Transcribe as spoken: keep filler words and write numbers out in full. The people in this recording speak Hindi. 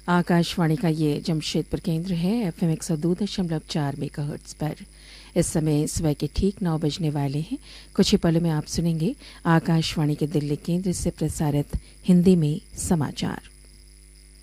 आकाशवाणी का ये जमशेदपुर केंद्र है। एफएम एक सौ दो दशमलव चार मेगाहर्ट्ज पर इस समय सुबह के ठीक नौ बजने वाले हैं। कुछ ही पलों में आप सुनेंगे आकाशवाणी के दिल्ली केंद्र से प्रसारित हिंदी में समाचार।